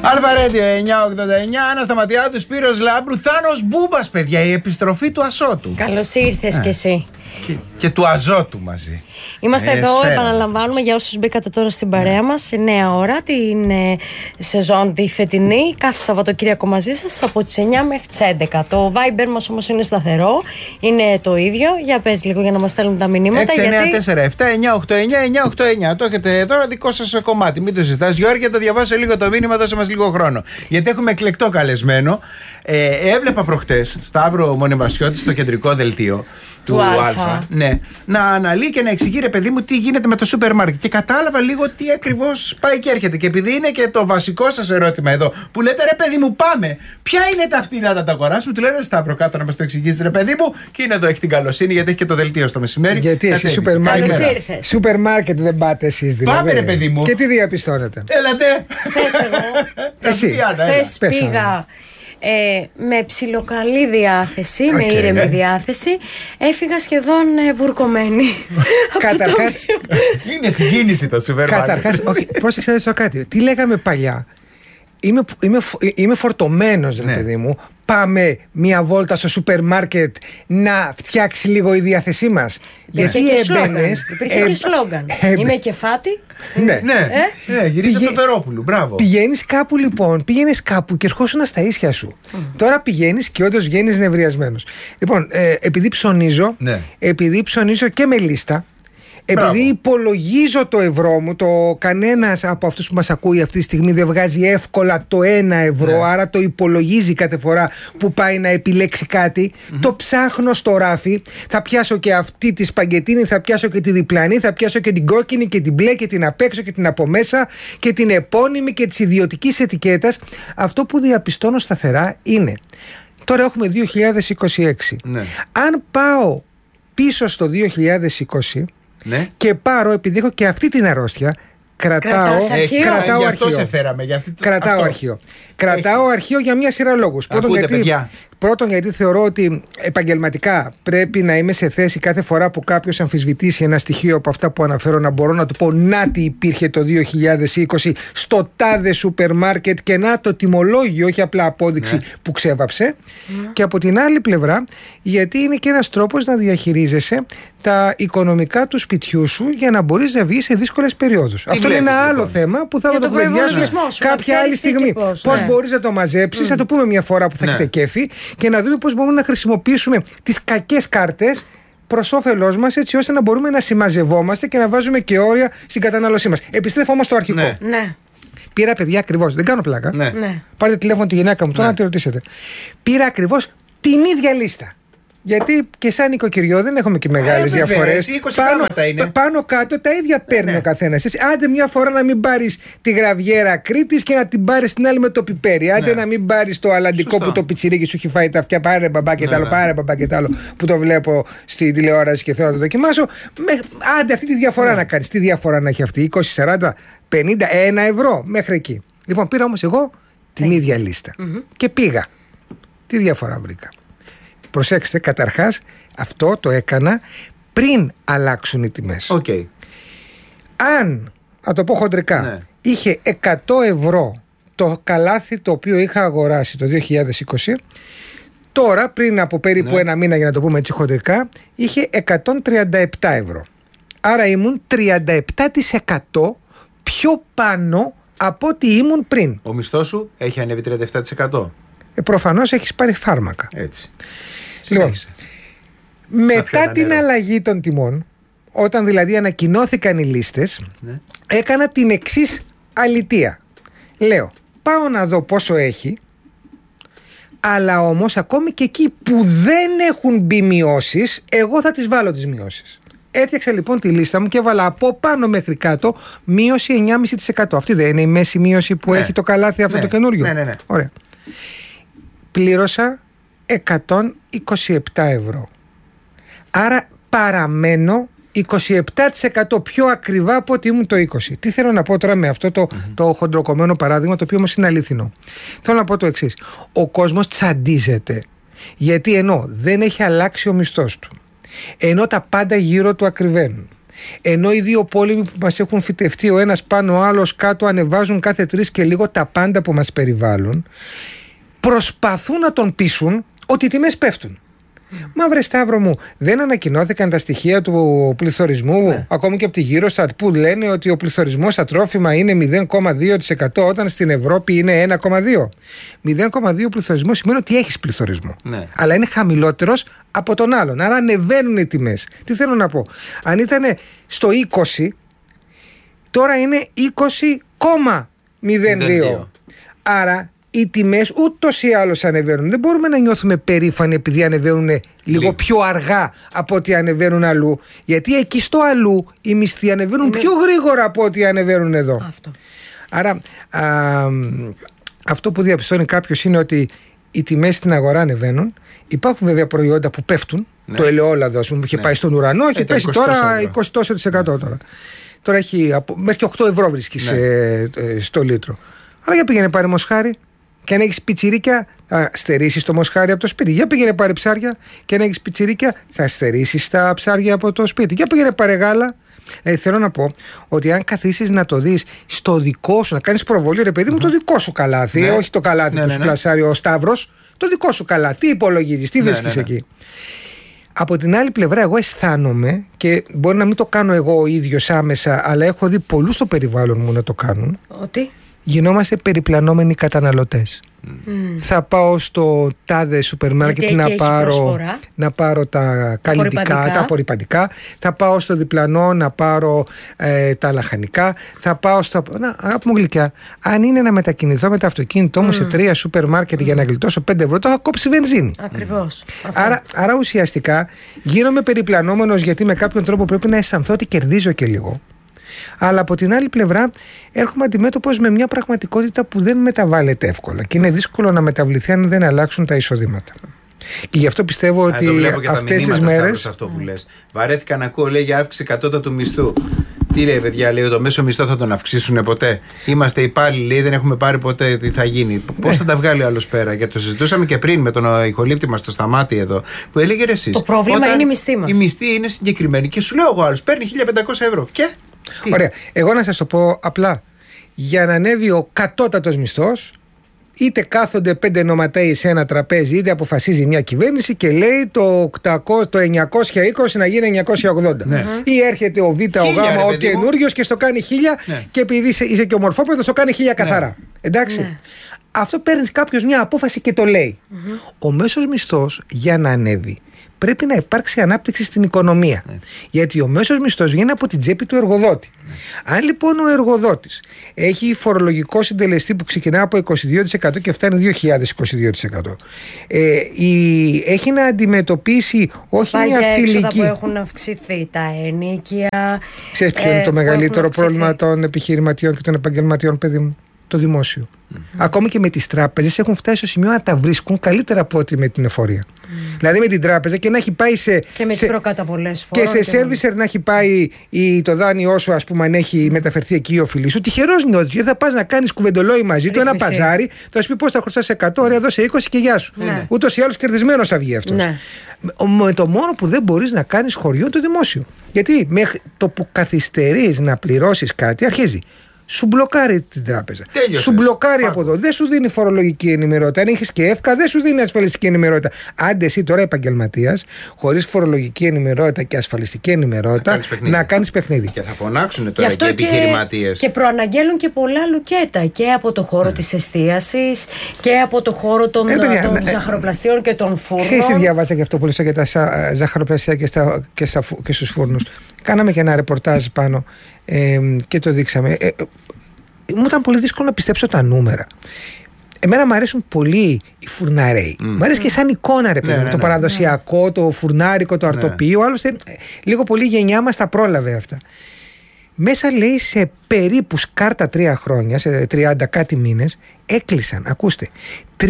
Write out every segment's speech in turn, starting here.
Αλφα-Ρέντιο 989, Άννα Σταματιάδου, Σπύρος Λάμπρου, Θάνος Μπούμπας, παιδιά, η επιστροφή του Ασώτου. Καλώς ήρθες κι εσύ. Και του Αζώτου μαζί. Είμαστε εδώ, επαναλαμβάνουμε για όσους μπήκατε τώρα στην παρέα μας, σε νέα ώρα, την σεζόν τη φετινή, κάθε Σαββατοκύριακο μαζί σας από τις 9 μέχρι τις 11. Το Viber μας όμως είναι σταθερό, είναι το ίδιο. Για πες λίγο για να μας στέλνουν τα μηνύματα. 694-7-989-989. Το έχετε τώρα δικό σας κομμάτι, μην το συζητάς. Γιώργη, το διαβάσω λίγο το μήνυμα, δώσε μας λίγο χρόνο. Γιατί έχουμε εκλεκτό καλεσμένο. Έβλεπα προχτές Σταύρο Μονεβασιώτη στο κεντρικό δελτίο του Αλφα, ναι, να αναλύει και να εξηγεί, ρε παιδί μου, τι γίνεται με το σούπερ μάρκετ. Και κατάλαβα λίγο τι ακριβώς πάει και έρχεται. Και επειδή είναι και το βασικό σας ερώτημα εδώ, που λέτε, ρε παιδί μου, πάμε, ποια είναι τα φτηνά να τα αγοράσουμε, του λένε Σταύρο κάτω να μας το εξηγήσει, ρε παιδί μου, και είναι εδώ, έχει την καλοσύνη, γιατί έχει και το δελτίο στο μεσημέρι. Γιατί εσύ σούπερ μάρκετ δεν πάτε εσείς, δηλαδή? Πάμε, ρε παιδί μου. Και τι διαπιστώνετε? Έλατε. Χθες εγώ. Εσύ. Χθες πήγα. Με ψιλοκαλή διάθεση, με ήρεμη διάθεση. Έφυγα σχεδόν βουρκωμένη. Καταρχάς, είναι συγκίνηση το σούπερ μάρκετ. Καταρχάς, όχι, πρόσεξε να δεις κάτι. Τι λέγαμε παλιά? Είμαι φορτωμένος, ρε παιδί μου. Πάμε μια βόλτα στο σούπερ μάρκετ να φτιάξει λίγο η διάθεσή μας. Γιατί έμπαινες. Υπήρχε και σλόγγαν. Είμαι κεφάτη. Ναι, γυρίσε το Περόπουλου. Μπράβο. Πήγαινες κάπου, λοιπόν, και ερχόσουν στα ίσια σου. Τώρα πηγαίνεις και όντως βγαίνεις νευριασμένος. Λοιπόν, επειδή ψωνίζω και με λίστα. Επειδή υπολογίζω το ευρώ μου, κανένας από αυτούς που μας ακούει αυτή τη στιγμή δεν βγάζει εύκολα το 1 ευρώ, άρα το υπολογίζει κάθε φορά που πάει να επιλέξει κάτι. Το ψάχνω στο ράφι, θα πιάσω και αυτή τη σπαγκετίνη, θα πιάσω και τη διπλανή, θα πιάσω και την κόκκινη και την μπλε και την απ' έξω και την από μέσα και την επώνυμη και της ιδιωτικής ετικέτας. Αυτό που διαπιστώνω σταθερά είναι, τώρα έχουμε 2026. Αν πάω πίσω στο 2020, ναι, και πάρω, επειδή έχω και αυτή την αρρώστια, κρατάω αρχείο. Κρατάω αρχείο για μια σειρά λόγους. Πρώτον, γιατί θεωρώ ότι επαγγελματικά πρέπει να είμαι σε θέση κάθε φορά που κάποιος αμφισβητήσει ένα στοιχείο από αυτά που αναφέρω να μπορώ να του πω να τι υπήρχε το 2020 στο τάδε σούπερ μάρκετ και να το τιμολόγιο, όχι απλά απόδειξη που ξέβαψε. Και από την άλλη πλευρά, γιατί είναι και ένας τρόπος να διαχειρίζεσαι τα οικονομικά του σπιτιού σου για να μπορείς να βγεις σε δύσκολες περιόδους. Αυτό είναι ένα άλλο θέμα που θα το κουβεντιάσουμε κάποια άλλη στιγμή. Πώς μπορείς να το μαζέψεις, θα το πούμε μια φορά που θα έχετε κέφι, και να δούμε πώς μπορούμε να χρησιμοποιήσουμε τις κακές κάρτες προς όφελός μας, έτσι ώστε να μπορούμε να συμμαζευόμαστε και να βάζουμε και όρια στην κατανάλωσή μας. Επιστρέφω όμως στο αρχικό. Ναι. Πήρα, παιδιά, ακριβώς, δεν κάνω πλάκα. Πάρτε τηλέφωνο τη γυναίκα μου τώρα να τη ρωτήσετε. Πήρα ακριβώς την ίδια λίστα. Γιατί και σαν νοικοκυριό δεν έχουμε και μεγάλες διαφορές. Πάνω κάτω τα ίδια παίρνει ο καθένας. Άντε μια φορά να μην πάρεις τη γραβιέρα Κρήτης και να την πάρεις την άλλη με το πιπέρι. Άντε να μην πάρεις το αλλαντικό που το πιτσιρίκι σου έχει φάει τα αυτιά. Πάρε μπαμπά και τ' άλλο, πάρε μπαμπά και τ' άλλο, που το βλέπω στη τηλεόραση και θέλω να το δοκιμάσω. Άντε αυτή τη διαφορά να κάνεις. Τι διαφορά να έχει αυτή? 20, 40, 50, 1 ευρώ μέχρι εκεί. Λοιπόν, πήρα όμως εγώ την ίδια λίστα και πήγα. Τι διαφορά βρήκα? Προσέξτε, καταρχάς αυτό το έκανα πριν αλλάξουν οι τιμές. Αν, να το πω χοντρικά, είχε 100 ευρώ το καλάθι το οποίο είχα αγοράσει το 2020, τώρα πριν από περίπου ένα μήνα, για να το πούμε έτσι χοντρικά, είχε 137 ευρώ. Άρα ήμουν 37% πιο πάνω από ό,τι ήμουν πριν. Ο μισθός σου έχει ανέβει 37%. Προφανώς έχεις πάρει φάρμακα. Έτσι. Λοιπόν, μετά την αλλαγή των τιμών, όταν δηλαδή ανακοινώθηκαν οι λίστες, έκανα την εξής αλητεία. Λέω, πάω να δω πόσο έχει, αλλά όμως ακόμη και εκεί που δεν έχουν μπει μειώσεις, εγώ θα τις βάλω τις μειώσεις. Έφτιαξα λοιπόν τη λίστα μου και έβαλα από πάνω μέχρι κάτω μείωση 9,5%. Αυτή δεν είναι η μέση μείωση που έχει το καλάθι αυτό το καινούριο? Ναι. Ωραία. Πλήρωσα 127 ευρώ. Άρα παραμένω 27% πιο ακριβά από ότι ήμουν το 20%. Τι θέλω να πω τώρα με αυτό το χοντροκομμένο παράδειγμα, το οποίο όμως είναι αλήθινο? Θέλω να πω το εξής. Ο κόσμος τσαντίζεται, γιατί ενώ δεν έχει αλλάξει ο μισθός του, ενώ τα πάντα γύρω του ακριβένουν, Ενώ οι δύο πόλεμοι που μας έχουν φυτευτεί ο ένας πάνω ο άλλος κάτω ανεβάζουν κάθε 3 και λίγο τα πάντα που μας περιβάλλουν, προσπαθούν να τον πείσουν ότι οι τιμές πέφτουν. Μα βρε Σταύρο μου, δεν ανακοινώθηκαν τα στοιχεία του πληθωρισμού, ακόμη και από τη Eurostat, που λένε ότι ο πληθωρισμός στα τρόφιμα είναι 0,2% όταν στην Ευρώπη είναι 1,2%. 0,2% πληθωρισμό σημαίνει ότι έχεις πληθωρισμό. Ναι. Αλλά είναι χαμηλότερος από τον άλλον. Άρα ανεβαίνουν οι τιμές. Τι θέλω να πω. Αν ήταν στο 20%, τώρα είναι 20,02%. Άρα οι τιμές ούτως ή άλλως ανεβαίνουν. Δεν μπορούμε να νιώθουμε περήφανοι επειδή ανεβαίνουν λίγο πιο αργά από ό,τι ανεβαίνουν αλλού. Γιατί εκεί στο αλλού οι μισθοί ανεβαίνουν πιο γρήγορα από ό,τι ανεβαίνουν εδώ. Αυτό. Άρα αυτό που διαπιστώνει κάποιος είναι ότι οι τιμές στην αγορά ανεβαίνουν. Υπάρχουν βέβαια προϊόντα που πέφτουν. Ναι. Το ελαιόλαδο, ας πούμε, που είχε πάει στον ουρανό, έχει πέσει τώρα 20% τώρα. Τώρα έχει μέχρι 8 ευρώ βρίσκει στο λίτρο. Αλλά για πήγαινε πάρει μοσχάρι. Και αν έχεις πιτσιρίκια, θα στερήσεις το μοσχάρι από το σπίτι. Για πήγαινε πάρει ψάρια. Και αν έχεις πιτσιρίκια, θα στερήσεις τα ψάρια από το σπίτι. Για πήγαινε πάρε γάλα. Θέλω να πω ότι αν καθίσεις να το δεις στο δικό σου, να κάνεις προβολή, ρε παιδί μου, το δικό σου καλάθι, όχι το καλάθι που σου πλασάρει ο Σταύρος, το δικό σου καλάθι. Τι υπολογίζεις, τι βρίσκεις εκεί. Από την άλλη πλευρά, εγώ αισθάνομαι, και μπορεί να μην το κάνω εγώ ο ίδιος άμεσα, αλλά έχω δει πολλούς στο περιβάλλον μου να το κάνουν. Ότι γινόμαστε περιπλανόμενοι καταναλωτές. Θα πάω στο τάδε σούπερ μάρκετ να πάρω τα καλλιτικά, τα απορρυπαντικά. Θα πάω στο διπλανό να πάρω τα λαχανικά. Θα πάω στο. Αγάπη μου γλυκιά, αν είναι να μετακινηθώ με το αυτοκίνητό μου σε 3 σούπερ μάρκετ για να γλιτώσω 5 ευρώ, το έχω κόψει βενζίνη. Ακριβώς. Άρα ουσιαστικά γίνομαι περιπλανόμενος, γιατί με κάποιον τρόπο πρέπει να αισθανθώ ότι κερδίζω και λίγο. Αλλά από την άλλη πλευρά έρχομαι αντιμέτωπος με μια πραγματικότητα που δεν μεταβάλλεται εύκολα και είναι δύσκολο να μεταβληθεί αν δεν αλλάξουν τα εισοδήματα. Και γι' αυτό πιστεύω ότι αυτές τις μέρες. Αυτό που λες. Βαρέθηκα να ακούω, λέει, για αύξηση κατώτατου μισθού. Τι λέει, παιδιά, λέει, το μέσο μισθό θα τον αυξήσουν ποτέ? Είμαστε υπάλληλοι, λέει, δεν έχουμε πάρει ποτέ, τι θα γίνει. Πώς θα τα βγάλει ο άλλος πέρα? Γιατί το συζητούσαμε και πριν με τον ηχολήπτη μας, το Σταμάτη εδώ, που έλεγε εσείς. Το πρόβλημα είναι η μισθή μας. Η μισθή είναι συγκεκριμένη και σου λέω εγώ, άλλος παίρνει 1.500 ευρώ. Και. Ωραία. Εγώ να σας το πω απλά. Για να ανέβει ο κατώτατος μισθός, είτε κάθονται 5 νοματέοι σε ένα τραπέζι, είτε αποφασίζει μια κυβέρνηση και λέει το 920 να γίνει 980. Ναι. Ή έρχεται ο Β, ο Γ, ο καινούριος και στο κάνει 1000, ναι. Και επειδή είσαι και ομορφόπεδος, το κάνει 1000 καθαρά. Ναι. Εντάξει. Ναι. Αυτό παίρνει κάποιος μια απόφαση και το λέει. Ο μέσος μισθός, για να ανέβει, πρέπει να υπάρξει ανάπτυξη στην οικονομία. Γιατί ο μέσος μισθός βγαίνει από την τσέπη του εργοδότη. Αν λοιπόν ο εργοδότης έχει φορολογικό συντελεστή που ξεκινά από 22% και φτάνει 2.022%, έχει να αντιμετωπίσει όχι μια φιλική. Που έχουν αυξηθεί τα ενοίκια. Ξέρεις ποιο είναι το μεγαλύτερο πρόβλημα των επιχειρηματιών και των επαγγελματιών, παιδί μου? Το δημόσιο. Ακόμη και με τις τράπεζες έχουν φτάσει στο σημείο να τα βρίσκουν καλύτερα από ό,τι με την εφορία. Δηλαδή με την τράπεζα και να έχει πάει και με τις προκαταβολές φόρων. Και σε σέρβισερ να έχει πάει το δάνειό σου, ας πούμε, αν έχει μεταφερθεί εκεί ο φίλος σου. Τυχερός νιώθεις, γιατί θα πας να κάνεις κουβεντολόι μαζί του, ένα παζάρι, θα σου πει πώς θα χρωστάς 100, ωραία, δώσε 20 και γεια σου. Ούτως ή άλλως κερδισμένος θα βγει αυτός. Με το μόνο που δεν μπορείς να κάνεις χωριό το δημόσιο. Γιατί μέχρι το που καθυστερείς να πληρώσεις κάτι, αρχίζει. Σου μπλοκάρει την τράπεζα. Τέλειωσες. Σου μπλοκάρει από εδώ. Δεν σου δίνει φορολογική ενημερότητα. Αν έχεις και εύκα, δεν σου δίνει ασφαλιστική ενημερότητα. Άντε εσύ τώρα επαγγελματίας, χωρίς φορολογική ενημερότητα και ασφαλιστική ενημερότητα, να κάνεις παιχνίδι. Και θα φωνάξουν τώρα και επιχειρηματίες. Και προαναγγέλουν και πολλά λουκέτα και από το χώρο της εστίασης και από το χώρο των ζαχαροπλαστείων και των φούρνων. Ξέρεις τι διάβαζα και αυτό που λέω για τα ζαχαροπλαστεία και στους φούρνους? Κάναμε και ένα ρεπορτάζ πάνω και το δείξαμε. Μου ήταν πολύ δύσκολο να πιστέψω τα νούμερα. Εμένα μου αρέσουν πολύ οι φουρναρέοι. Μου αρέσει και σαν εικόνα, ρε παιδί. Το παραδοσιακό, το φουρνάρικο, το αρτοπείο. Άλλωστε, λίγο πολύ η γενιά μας τα πρόλαβε αυτά. Μέσα, λέει, σε περίπου σκάρτα 3 χρόνια, σε 30 κάτι μήνες, έκλεισαν, ακούστε, 3.000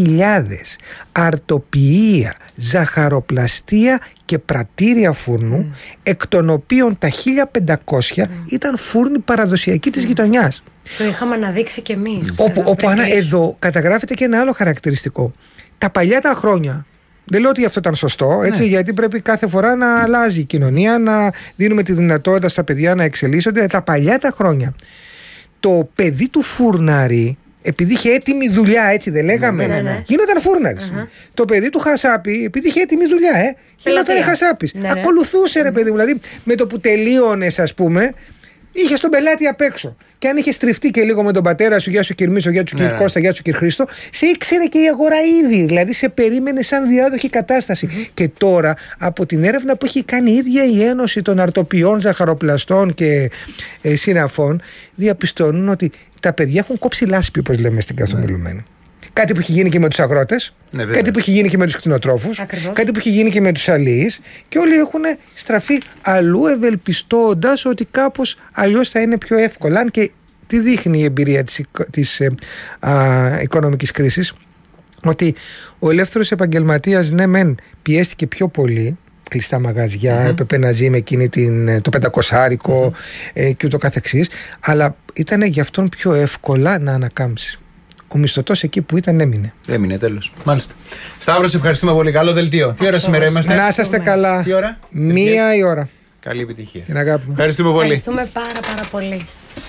αρτοποιεία, ζαχαροπλαστεία και πρατήρια φούρνου, εκ των οποίων τα 1.500 ήταν φούρνοι παραδοσιακοί της γειτονιάς. Το είχαμε αναδείξει κι εμείς. Όπου εδώ καταγράφεται και ένα άλλο χαρακτηριστικό. Τα παλιά τα χρόνια Δεν λέω ότι αυτό ήταν σωστό, έτσι, γιατί πρέπει κάθε φορά να αλλάζει η κοινωνία, να δίνουμε τη δυνατότητα στα παιδιά να εξελίσσονται. Τα παλιά τα χρόνια, το παιδί του φούρναρη, επειδή είχε έτοιμη δουλειά, έτσι δεν λέγαμε, γινόταν φούρναρης. Το παιδί του χασάπι, επειδή είχε έτοιμη δουλειά, γινόταν χασάπης. Ακολουθούσε, ρε παιδί μου, δηλαδή με το που τελείωνες, ας πούμε, είχε τον πελάτη απ' έξω. Και αν είχε στριφτεί και λίγο με τον πατέρα σου, γεια σου κυρ Μίτσο, γεια σου κυρ Κώστα, γεια σου κυρ Χρήστο, σε ήξερε και η αγορά ήδη. Δηλαδή σε περίμενε σαν διάδοχη κατάσταση. Και τώρα, από την έρευνα που έχει κάνει η ίδια η Ένωση των Αρτοποιών, Ζαχαροπλαστών και Συναφών, διαπιστώνουν ότι τα παιδιά έχουν κόψει λάσπη, όπως λέμε στην καθομιλουμένη. Κάτι που έχει γίνει και με τους αγρότες, κάτι που έχει γίνει και με τους κτηνοτρόφους, κάτι που έχει γίνει και με τους αλείς, και όλοι έχουν στραφεί αλλού, ευελπιστώντας ότι κάπως αλλιώς θα είναι πιο εύκολα. Αν και τι δείχνει η εμπειρία της οικονομικής κρίσης, ότι ο ελεύθερος επαγγελματίας, ναι μεν πιέστηκε πιο πολύ, κλειστά μαγαζιά, έπρεπε να ζει με εκείνη το 500άρικο και ούτω καθεξής, αλλά ήταν για αυτόν πιο εύκολα να ανακάμψει. Ο μισθωτός εκεί που ήταν έμεινε. Έμεινε, τέλος. Μάλιστα. Σταύρο, σε ευχαριστούμε πολύ. Καλό δελτίο. Τι ώρα σήμερα είμαστε? Να είσαστε καλά. Τι ώρα? 1 η ώρα. Καλή επιτυχία. Την αγάπη μου. Ευχαριστούμε πολύ. Ευχαριστούμε πάρα πολύ.